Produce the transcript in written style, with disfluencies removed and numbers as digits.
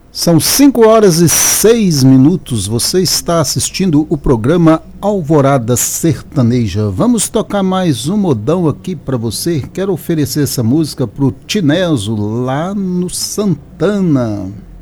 São 5 horas e 6 minutos. Você está assistindo o programa Alvorada Sertaneja. Vamos tocar mais um modão aqui para você. Quero oferecer essa música pro Tineso lá no Santana.